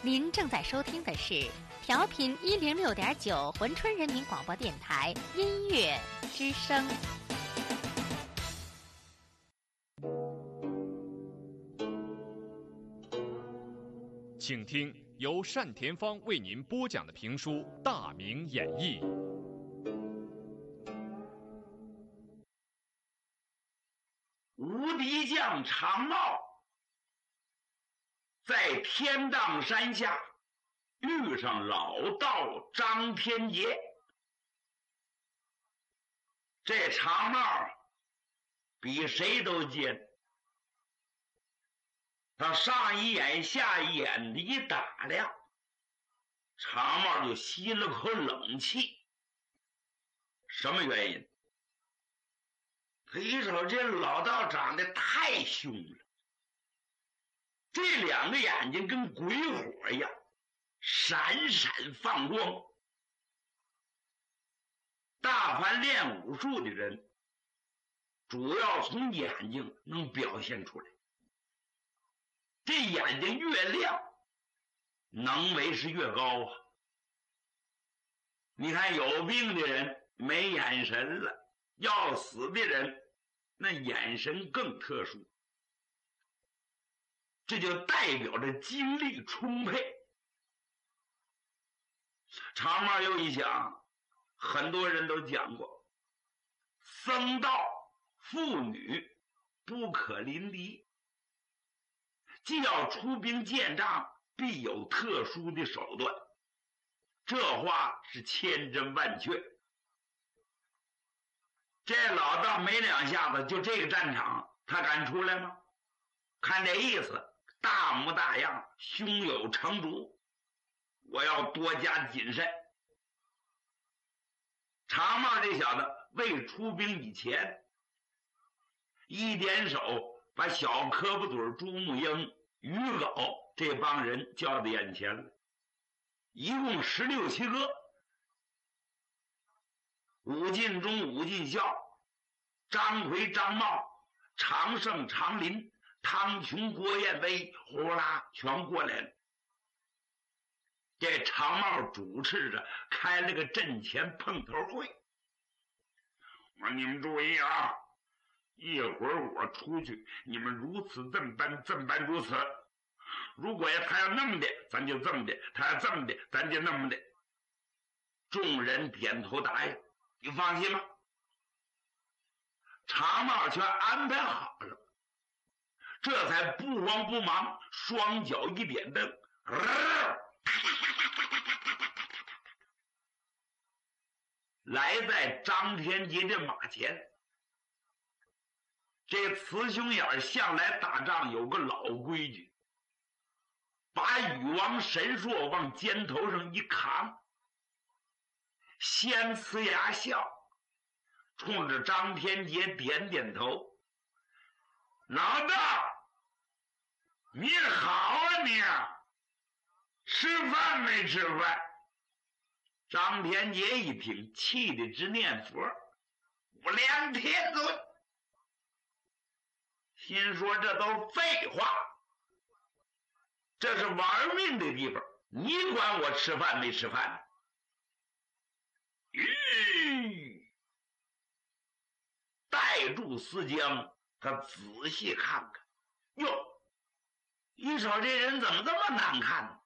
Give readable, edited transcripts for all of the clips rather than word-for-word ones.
您正在收听的是调频106.9珲春人民广播电台音乐之声。 请听由单田芳为您播讲的评书《大明演义》。 无敌将常茂在天荡山下遇上老道张天杰。这常茂比谁都尖，他上一眼下一眼的一打量，常茂就吸了口冷气。什么原因？他一瞅这老道长得太凶了，这两个眼睛跟鬼火一样闪闪放光。大凡练武术的人主要从眼睛能表现出来，这眼睛越亮能为是越高啊。你看有病的人没眼神了，要死的人那眼神更特殊，这就代表着精力充沛。常茂又一想，很多人都讲过，僧道妇女不可临敌，既要出兵见仗，必有特殊的手段，这话是千真万确。这老道没两下子，就这个战场他敢出来吗？看这意思，大模大样，胸有成竹，我要多加谨慎。常茂这小子未出兵以前，一点手把小磕巴嘴朱木英、于镐这帮人叫到眼前了，一共16、17个。武进忠、武进孝、张奎、张茂、常胜、常林、汤琼、郭彦威，呼啦全过来了。这常茂主持着开了个阵前碰头会。我说你们注意啊，一会儿我出去，你们如此这么办如此。如果他要那么的，咱就这么的；他要这么的，咱就那么的。众人点头答应。你放心吧，常茂全安排好了，这才不慌不忙，双脚一点蹬，来在张天杰的马前。这慈兄眼向来打仗有个老规矩，把禹王神硕往肩头上一扛，先呲牙笑，冲着张天杰点点头。老大你好啊，你吃饭没吃饭？张天杰一听，气得直念佛，无量天尊，心说这都废话，这是玩命的地方，你管我吃饭没吃饭？带住思江，他仔细看看，哟，一瞅这人怎么这么难看呢？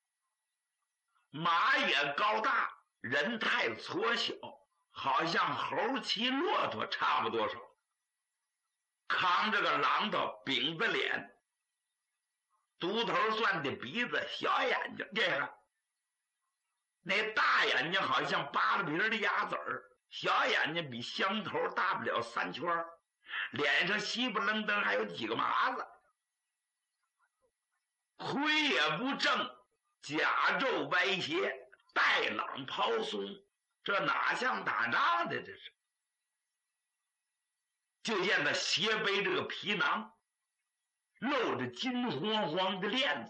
马也高大，人太矬小，好像猴骑骆驼差不多少，扛着个榔头，饼子脸，独头蒜的鼻子，小眼睛，这个那大眼睛好像扒了皮的鸭子儿，小眼睛比香头大不了3圈，脸上稀不愣登还有几个麻子，盔也不正，甲胄歪斜，带朗抛松，这哪像打仗的？这是。就见他斜背这个皮囊，露着金晃晃的链子，